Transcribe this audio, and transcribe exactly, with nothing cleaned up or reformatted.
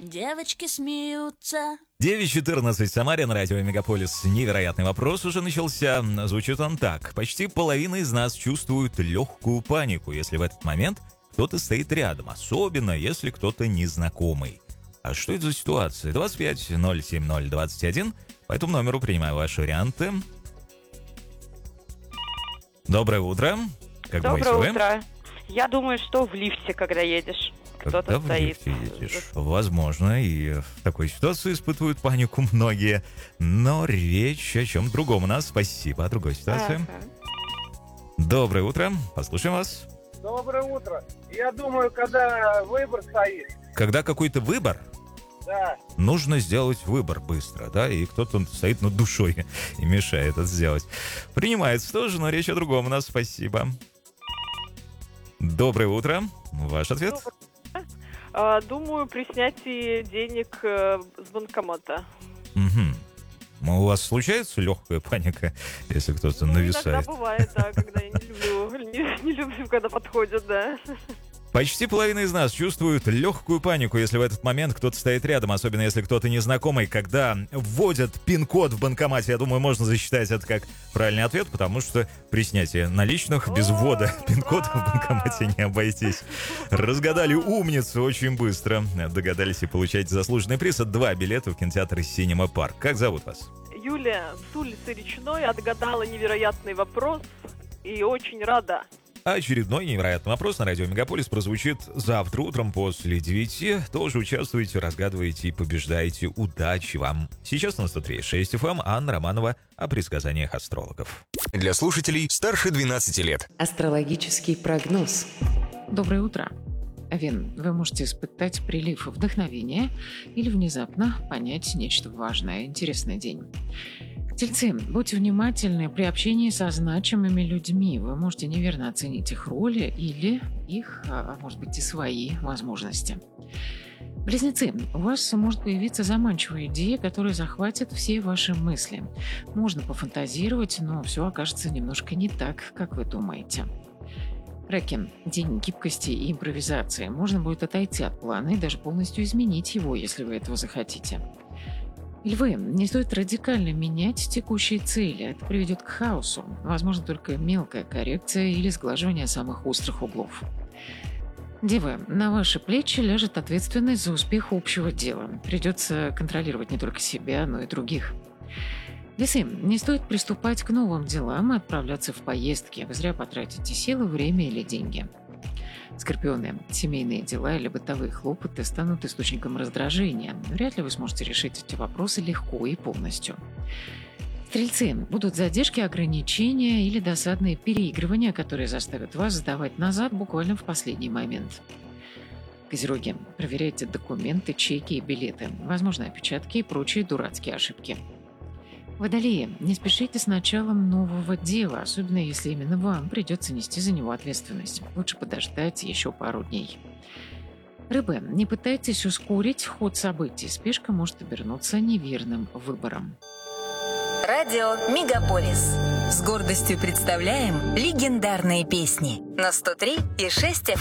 девочки смеются. девять четырнадцать в Самаре на радио Мегаполис. Невероятный вопрос уже начался. Звучит он так. Почти половина из нас чувствует легкую панику, если в этот момент кто-то стоит рядом, особенно если кто-то незнакомый. А что это за ситуация? двадцать пять ноль семь ноль двадцать один. По этому номеру принимаю ваши варианты. Доброе утро. Как Доброе думаете, утро. Я думаю, что в лифте, когда едешь, Когда кто-то в стоит. лифте едешь? Возможно, и в такой ситуации испытывают панику многие. Но речь о чем другом у нас. Спасибо. О другой ситуации. Ага. Доброе утро. Послушаем вас. Доброе утро. Я думаю, когда выбор стоит, Когда какой-то выбор, да, нужно сделать выбор быстро, да, и кто-то стоит над душой и мешает это сделать. Принимается тоже, но речь о другом у нас. Спасибо. Доброе утро. Ваш ответ? А, Думаю, при снятии денег э, с банкомата. Угу. У вас случается легкая паника, если кто-то Ну, нависает? иногда бывает, да, когда я не люблю, не, не люблю, когда подходят, да. Почти половина из нас чувствует легкую панику, если в этот момент кто-то стоит рядом, особенно если кто-то незнакомый. Когда вводят пин-код в банкомате, я думаю, можно засчитать это как правильный ответ, потому что при снятии наличных без ввода пин-кода в банкомате не обойтись. Разгадали умницу очень быстро. Догадались и получаете заслуженный приз от два билета в кинотеатр «Синема Парк». Как зовут вас? Юлия с улицы Речной отгадала невероятный вопрос и очень рада. Очередной невероятный вопрос на радио Мегаполис прозвучит завтра утром после девяти. Тоже участвуйте, разгадывайте и побеждаете. Удачи вам! Сейчас на сто три и шесть эф эм Анна Романова о предсказаниях астрологов. Для слушателей старше двенадцати лет. Астрологический прогноз. Доброе утро. Овен, вы можете испытать прилив вдохновения или внезапно понять нечто важное. Интересный день. Тельцы, будьте внимательны при общении со значимыми людьми. Вы можете неверно оценить их роли или их, а может быть и свои возможности. Близнецы, у вас может появиться заманчивая идея, которая захватит все ваши мысли. Можно пофантазировать, но все окажется немножко не так, как вы думаете. Раки, день гибкости и импровизации. Можно будет отойти от плана и даже полностью изменить его, если вы этого захотите. Львы, не стоит радикально менять текущие цели. Это приведет к хаосу. Возможно, только мелкая коррекция или сглаживание самых острых углов. Девы, на ваши плечи ляжет ответственность за успех общего дела. Придется контролировать не только себя, но и других. Весы, не стоит приступать к новым делам и отправляться в поездки. Вы зря потратите силы, время или деньги. Скорпионы, семейные дела или бытовые хлопоты станут источником раздражения. Вряд ли вы сможете решить эти вопросы легко и полностью. Стрельцы, будут задержки, ограничения или досадные переигрывания, которые заставят вас сдавать назад буквально в последний момент. Козероги, проверяйте документы, чеки и билеты, возможно, опечатки и прочие дурацкие ошибки. Водолеи, не спешите с началом нового дела, особенно если именно вам придется нести за него ответственность. Лучше подождать еще пару дней. Рыбы, не пытайтесь ускорить ход событий, спешка может обернуться неверным выбором. Радио Мегаполис. С гордостью представляем легендарные песни на сто три и шесть эф эм.